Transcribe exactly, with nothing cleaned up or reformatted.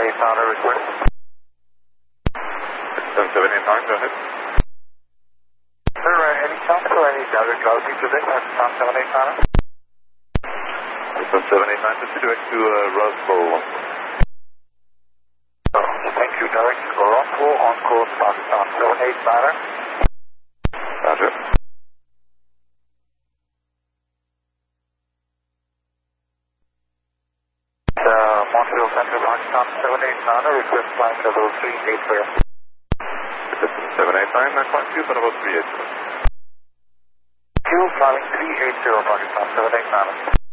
eight pounder request. seven seven eight nine, go ahead. Sir, uh, any chance or any direct routing today at Pakistan seven eight pounder? seven eight nine, just direct to uh, Roswell. Oh, thank you, direct to Roswell on course Pakistan seven eight pounder. Roger. Uh, Montreal Center, Pakistan seven eight pounder, request flight level three eight zero. seven eight nine, nine five two, but about three eight zero. Q flying three eight zero, Pakistan seven eight pounder.